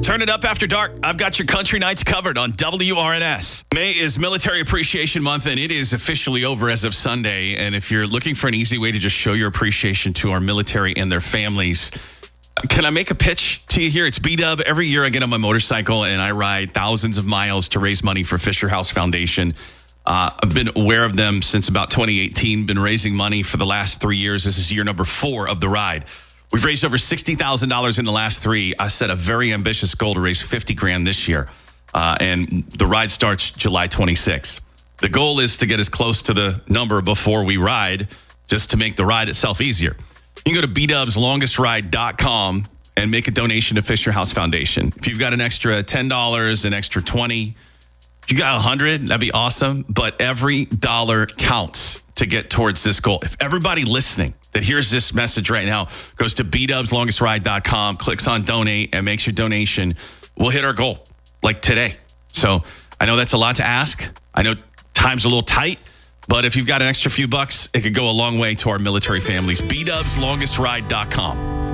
Turn it up after dark. I've got your country nights covered on WRNS. May is Military Appreciation Month, and it is officially over as of Sunday. And if you're looking for an easy way to just show your appreciation to our military and their families, can I make a pitch to you here? It's B-Dub. Every year I get on my motorcycle and I ride thousands of miles to raise money for Fisher House Foundation. I've been aware of them since about 2018, been raising money for the last 3 years. This is year number 4 of the ride. We've raised over $60,000 in the last 3. I set a very ambitious goal to raise $50,000 this year. And the ride starts July 26th. The goal is to get as close to the number before we ride, just to make the ride itself easier. You can go to bdubslongestride.com and make a donation to Fisher House Foundation. If you've got an extra $10, an extra $20, if you got $100, that'd be awesome. But every dollar counts to get towards this goal. If everybody listening that hears this message right now goes to bdubslongestride.com, clicks on donate, and makes your donation, we'll hit our goal like today. So I know that's a lot to ask. I know time's a little tight, but if you've got an extra few bucks, it could go a long way to our military families. bdubslongestride.com.